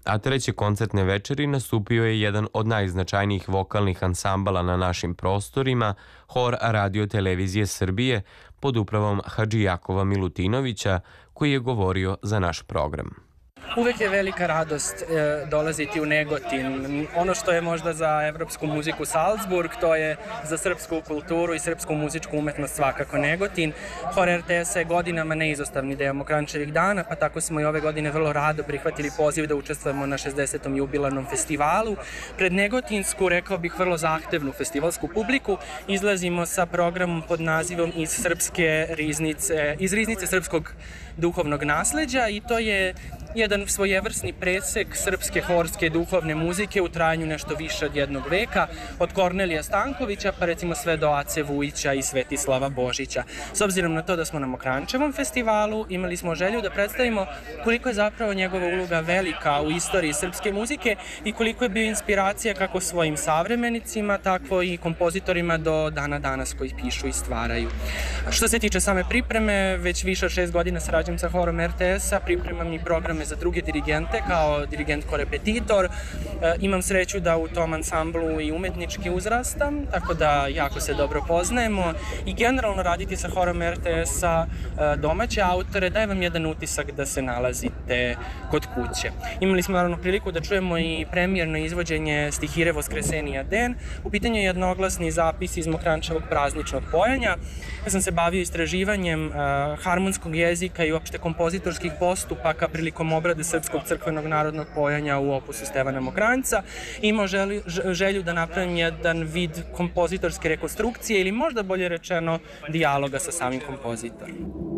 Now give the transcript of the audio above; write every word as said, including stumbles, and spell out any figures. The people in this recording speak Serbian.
a treće koncertne večeri nastupio je jedan od najznačajnijih vokalnih ansambala na našim prostorima, hor Radio Televizije Srbije pod upravom Hadži Jakova Milutinovića, koji je govorio za naš program. Uvek je velika radost e, dolaziti u Negotin. Ono što je možda za evropsku muziku Salzburg, to je za srpsku kulturu i srpsku muzičku umetnost svakako Negotin. Hor er te es je godinama neizostavni deo Mokranjčevih dana, pa tako smo i ove godine vrlo rado prihvatili poziv da učestvujemo na šezdesetom jubilarnom festivalu. Pred Negotinsku, rekao bih, vrlo zahtevnu festivalsku publiku izlazimo sa programom pod nazivom iz srpske riznice, iz riznice srpskog duhovnog nasleđa, i to je jedan svojevrsni presek srpske horske duhovne muzike u trajanju nešto više od jednog veka, od Kornelija Stankovića pa recimo sve do Ace Vujića i Svetislava Božića. S obzirom na to da smo na Mokranjčevom festivalu, imali smo želju da predstavimo koliko je zapravo njegova uloga velika u istoriji srpske muzike i koliko je bio inspiracija kako svojim savremenicima, tako i kompozitorima do dana danas koji pišu i stvaraju. Što se tiče same pripreme, već više od šest godina sarađujem sa horom er te es-a, pripremam i programe za druge dirigente kao dirigent korepetitor. E, imam sreću da u tom ansamblu i umetnički uzrastam, tako da jako se dobro poznajemo i generalno raditi sa horom er te es-a e, domaće autore daje vam jedan utisak da se nalazite kod kuće. Imali smo naravno priliku da čujemo i premijerno izvođenje Stihire Voskresenija den. U pitanju je jednoglasni zapis iz Mokranjčevog prazničnog pojanja. Ja sam se bavio istraživanjem e, harmonskog jezika i uopšte kompozitorskih postupaka prilikom obrade srpskog crkvenog narodnog pojanja u opusu Stevana Mokranjca. Imao želju, želju da napravim jedan vid kompozitorske rekonstrukcije ili možda bolje rečeno dijaloga sa samim kompozitorom.